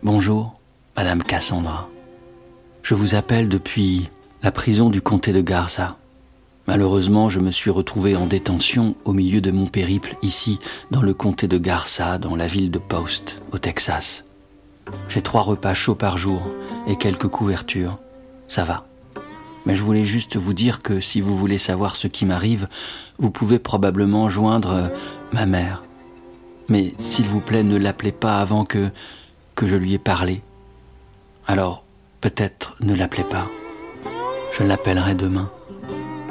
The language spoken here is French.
Bonjour, Madame Cassandra. Je vous appelle depuis la prison du comté de Garza. Malheureusement, je me suis retrouvé en détention au milieu de mon périple ici, dans le comté de Garza, dans la ville de Post, au Texas. J'ai 3 repas chauds par jour et quelques couvertures. Ça va. Mais je voulais juste vous dire que si vous voulez savoir ce qui m'arrive, vous pouvez probablement joindre ma mère. Mais s'il vous plaît, ne l'appelez pas avant que je lui ai parlé. Alors, peut-être ne l'appelez pas. Je l'appellerai demain.